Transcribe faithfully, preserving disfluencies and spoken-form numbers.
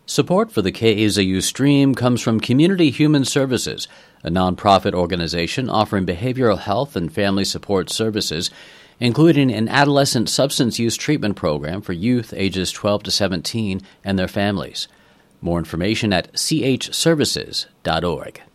Support for the K A Z U stream comes from Community Human Services, a nonprofit organization offering behavioral health and family support services, including an adolescent substance use treatment program for youth ages twelve to seventeen and their families. More information at c h services dot org.